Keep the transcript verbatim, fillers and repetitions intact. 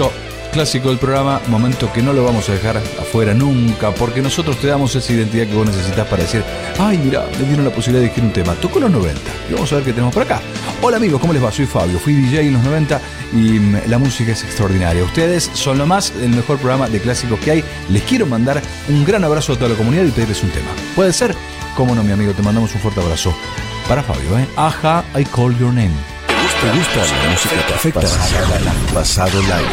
momento clásico del programa, momento que no lo vamos a dejar afuera nunca, porque nosotros te damos esa identidad que vos necesitas para decir, ay, mira, me dieron la posibilidad de elegir un tema. Tocó los noventa y vamos a ver qué tenemos por acá. Hola amigos, ¿cómo les va? Soy Fabio, fui D J en los noventa y la música es extraordinaria. Ustedes son lo más, el mejor programa de clásicos que hay. Les quiero mandar un gran abrazo a toda la comunidad y pedirles un tema. ¿Puede ser? Cómo no, mi amigo, te mandamos un fuerte abrazo. Para Fabio, ¿eh? Aja, I Call Your Name. ¿Te gusta la música perfecta? Pasado Live.